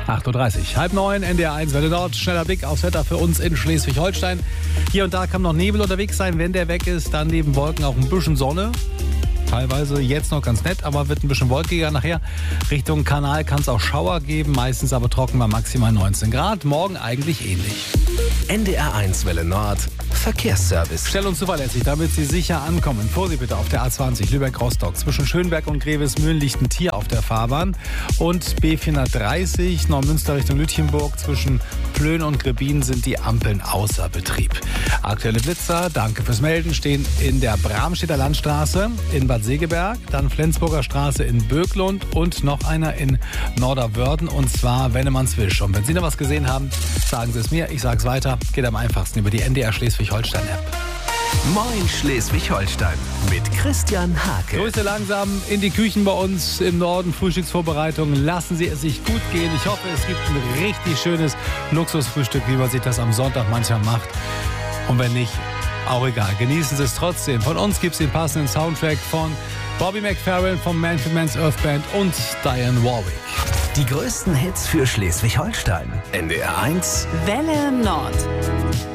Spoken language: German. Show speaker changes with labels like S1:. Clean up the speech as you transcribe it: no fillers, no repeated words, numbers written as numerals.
S1: 8.30 Uhr, halb 9, NDR 1 Welle Nord. Schneller Blick aufs Wetter für uns in Schleswig-Holstein. Hier und da kann noch Nebel unterwegs sein. Wenn der weg ist, dann neben Wolken auch ein bisschen Sonne. Teilweise jetzt noch ganz nett, aber wird ein bisschen wolkiger nachher. Richtung Kanal kann es auch Schauer geben, meistens aber trocken bei maximal 19 Grad. Morgen eigentlich ähnlich.
S2: NDR 1 Welle Nord. Verkehrsservice.
S1: Schnell und zuverlässig, damit Sie sicher ankommen. Vorsicht bitte auf der A20 Lübeck-Rostock. Zwischen Schönberg und Grevesmühlen liegt ein Tier auf der Fahrbahn. Und B430 Neumünster Richtung Lütchenburg. Zwischen Plön und Grebin sind die Ampeln außer Betrieb. Aktuelle Blitzer, danke fürs Melden, stehen in der Bramstedter Landstraße in Bad Segeberg, dann Flensburger Straße in Böglund und noch einer in Norderwörden, und zwar Wennemannswisch. Und wenn Sie noch was gesehen haben, sagen Sie es mir, ich sage es weiter. Geht am einfachsten über die NDR Schleswig-Holstein-App.
S2: Moin Schleswig-Holstein mit Christian Hake.
S1: Grüße langsam in die Küchen bei uns im Norden. Frühstücksvorbereitungen. Lassen Sie es sich gut gehen. Ich hoffe, es gibt ein richtig schönes Luxusfrühstück, wie man sich das am Sonntag manchmal macht. Und wenn nicht, auch egal. Genießen Sie es trotzdem. Von uns gibt es den passenden Soundtrack von Bobby McFerrin vom Manfred Mann's Earth Band und Diane Warwick.
S2: Die größten Hits für Schleswig-Holstein. NDR 1
S3: Welle Nord.